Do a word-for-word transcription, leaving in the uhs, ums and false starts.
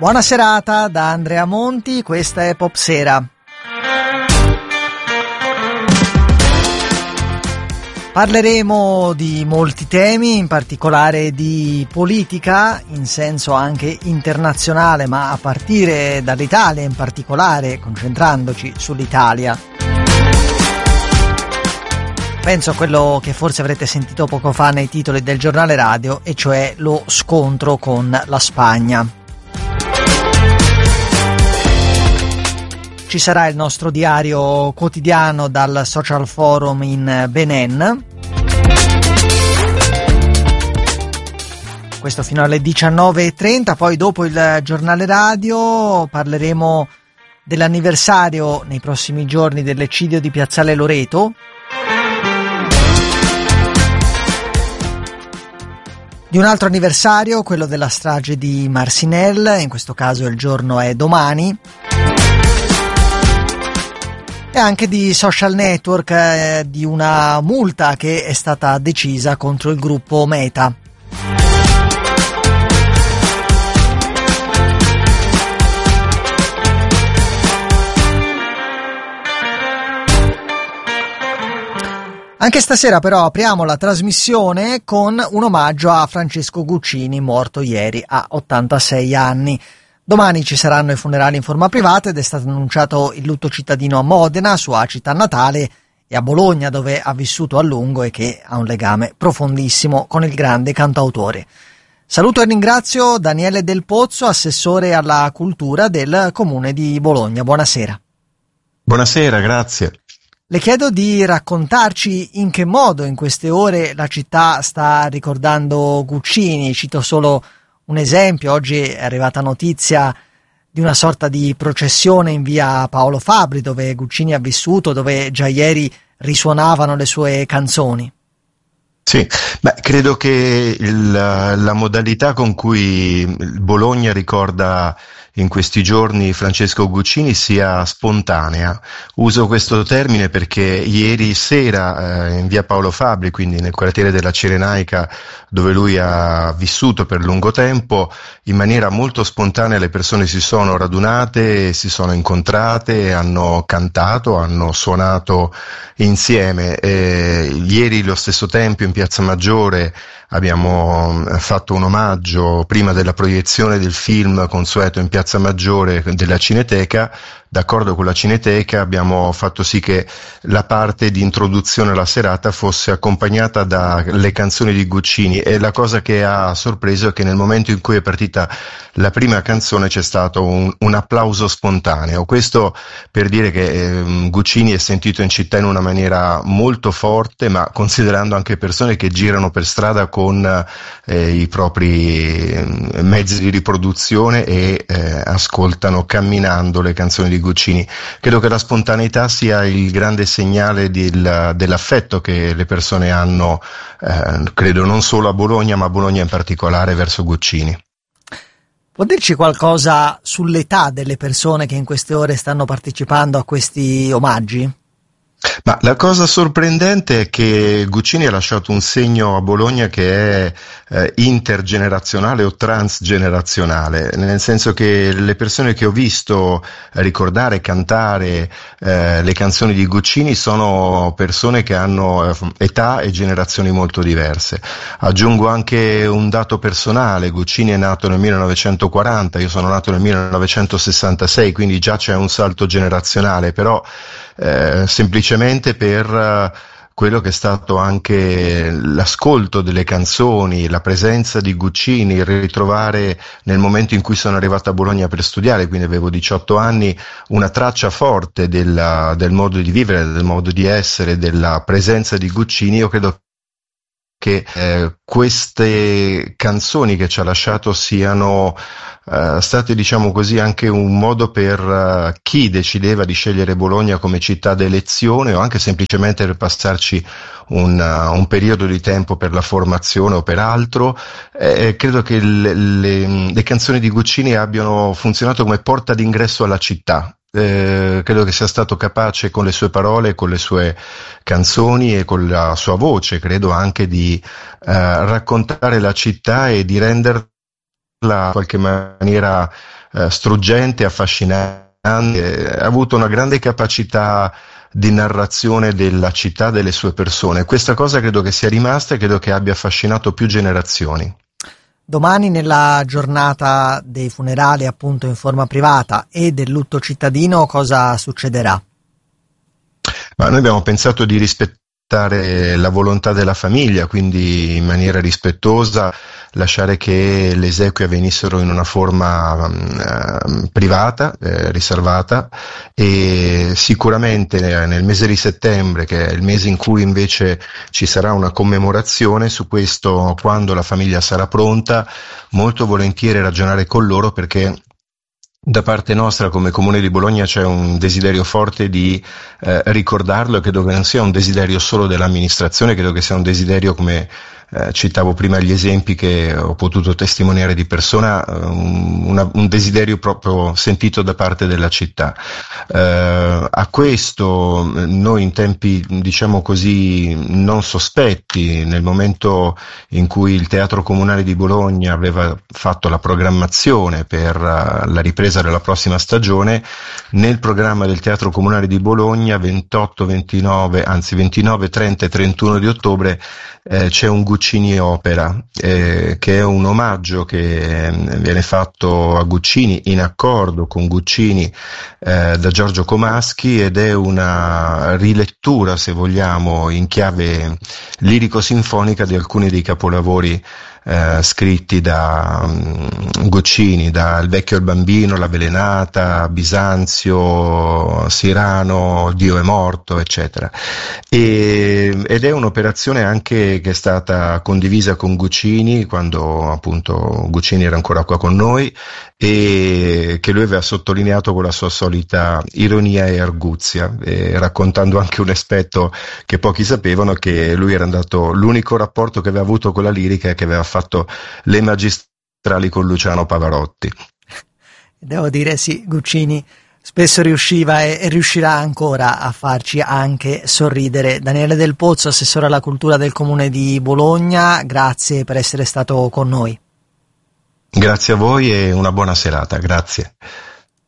Buona serata da Andrea Monti, questa è Popsera. Parleremo di molti temi, in particolare di politica, in senso anche internazionale, ma a partire dall'Italia in particolare, concentrandoci sull'Italia. Penso a quello che forse avrete sentito poco fa nei titoli del giornale radio, e cioè lo scontro con la Spagna. Ci sarà il nostro diario quotidiano dal Social Forum in Benin. Questo fino alle diciannove e trenta, poi dopo il giornale radio parleremo dell'anniversario nei prossimi giorni dell'eccidio di Piazzale Loreto. Di un altro anniversario, quello della strage di Marcinelle, in questo caso il giorno è domani. E anche di social network, eh, di una multa che è stata decisa contro il gruppo Meta. Anche stasera però apriamo la trasmissione con un omaggio a Francesco Guccini, morto ieri a ottantasei anni. Domani ci saranno i funerali in forma privata ed è stato annunciato il lutto cittadino a Modena, sua città natale, e a Bologna, dove ha vissuto a lungo e che ha un legame profondissimo con il grande cantautore. Saluto e ringrazio Daniele Del Pozzo, assessore alla cultura del Comune di Bologna. Buonasera. Buonasera, grazie. Le chiedo di raccontarci in che modo in queste ore la città sta ricordando Guccini. Cito solo un esempio: oggi è arrivata notizia di una sorta di processione in via Paolo Fabbri, dove Guccini ha vissuto, dove già ieri risuonavano le sue canzoni. Sì, beh, credo che il, la modalità con cui Bologna ricorda in questi giorni Francesco Guccini sia spontanea. Uso questo termine perché ieri sera eh, in via Paolo Fabbri, quindi nel quartiere della Cirenaica, dove lui ha vissuto per lungo tempo, in maniera molto spontanea le persone si sono radunate, si sono incontrate, hanno cantato, hanno suonato insieme. Eh, ieri lo stesso Tempio in Piazza Maggiore abbiamo fatto un omaggio prima della proiezione del film consueto in Piazza Maggiore della Cineteca. D'accordo con la Cineteca abbiamo fatto sì che la parte di introduzione alla serata fosse accompagnata dalle canzoni di Guccini, e la cosa che ha sorpreso è che nel momento in cui è partita la prima canzone c'è stato un, un applauso spontaneo. Questo per dire che eh, Guccini è sentito in città in una maniera molto forte, ma considerando anche persone che girano per strada con eh, i propri eh, mezzi di riproduzione e eh, ascoltano camminando le canzoni di Guccini. Credo che la spontaneità sia il grande segnale del, dell'affetto che le persone hanno, eh, credo non solo a Bologna, ma a Bologna in particolare, verso Guccini. Può dirci qualcosa sull'età delle persone che in queste ore stanno partecipando a questi omaggi? Ma la cosa sorprendente è che Guccini ha lasciato un segno a Bologna che è eh, intergenerazionale o transgenerazionale, nel senso che le persone che ho visto ricordare e cantare eh, le canzoni di Guccini sono persone che hanno eh, età e generazioni molto diverse. Aggiungo anche un dato personale: Guccini è nato nel millenovecentoquaranta, io sono nato nel millenovecentosessantasei, quindi già c'è un salto generazionale, però Eh, semplicemente per uh, quello che è stato anche l'ascolto delle canzoni, la presenza di Guccini, il ritrovare nel momento in cui sono arrivato a Bologna per studiare, quindi avevo diciotto anni, una traccia forte della, del modo di vivere, del modo di essere, della presenza di Guccini. Io credo che eh, queste canzoni che ci ha lasciato siano Uh, state, diciamo così, anche un modo per uh, chi decideva di scegliere Bologna come città d'elezione, o anche semplicemente per passarci un, uh, un periodo di tempo per la formazione o per altro. Eh, credo che le, le, le canzoni di Guccini abbiano funzionato come porta d'ingresso alla città. Eh, credo che sia stato capace con le sue parole, con le sue canzoni e con la sua voce, credo anche di uh, raccontare la città e di renderla in qualche maniera eh, struggente, affascinante, ha avuto una grande capacità di narrazione della città, delle sue persone. Questa cosa credo che sia rimasta e credo che abbia affascinato più generazioni. Domani, nella giornata dei funerali appunto in forma privata e del lutto cittadino, cosa succederà? Ma noi abbiamo pensato di rispettare la volontà della famiglia, quindi in maniera rispettosa lasciare che le esequie avvenissero in una forma eh, privata, eh, riservata, e sicuramente nel mese di settembre, che è il mese in cui invece ci sarà una commemorazione, su questo, quando la famiglia sarà pronta, molto volentieri ragionare con loro, perché da parte nostra come Comune di Bologna c'è un desiderio forte di eh, ricordarlo, e credo che non sia un desiderio solo dell'amministrazione, credo che sia un desiderio, come eh, citavo prima gli esempi che ho potuto testimoniare di persona, un, una, un desiderio proprio sentito da parte della città. Eh, a questo noi, in tempi diciamo così non sospetti, nel momento in cui il Teatro Comunale di Bologna aveva fatto la programmazione per uh, la ripresa della prossima stagione, nel programma del Teatro Comunale di Bologna ventotto, ventinove, anzi ventinove, trenta e trentuno di ottobre eh, c'è un Guccini Opera, eh, che è un omaggio che eh, viene fatto a Guccini in accordo con Guccini eh, da Giorgio Comaschi, ed è una rilettura, se vogliamo, in chiave lirico-sinfonica di alcuni dei capolavori Eh, scritti da um, Guccini, da Il vecchio e il bambino, La Belenata, Bisanzio, Sirano, Dio è morto, eccetera. E, ed è un'operazione anche che è stata condivisa con Guccini quando appunto Guccini era ancora qua con noi, e che lui aveva sottolineato con la sua solita ironia e arguzia, e raccontando anche un aspetto che pochi sapevano, che lui era andato, l'unico rapporto che aveva avuto con la lirica è che aveva fatto le magistrali con Luciano Pavarotti. Devo dire sì, Guccini spesso riusciva e, e riuscirà ancora a farci anche sorridere. Daniele Del Pozzo, assessore alla cultura del Comune di Bologna, grazie per essere stato con noi. Grazie a voi e una buona serata, grazie.